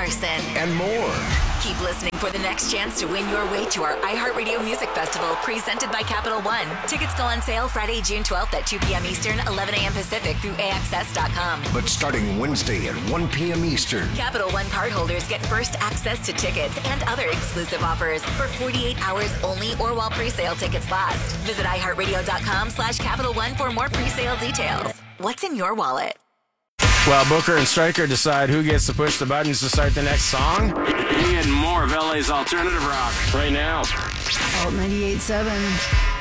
Larson, and more. Keep listening for the next chance to win your way to our iHeartRadio Music Festival presented by Capital One. Tickets go on sale Friday, June 12th at 2 p.m. Eastern, 11 a.m. Pacific through AXS.com. But starting Wednesday at 1 p.m. Eastern, Capital One cardholders get first access to tickets and other exclusive offers for 48 hours only or while pre-sale tickets last. Visit iHeartRadio.com/Capital One for more pre-sale details. What's in your wallet? Well, Booker and Stryker decide who gets to push the buttons to start the next song. You get more of LA's alternative rock right now. Alt 98.7.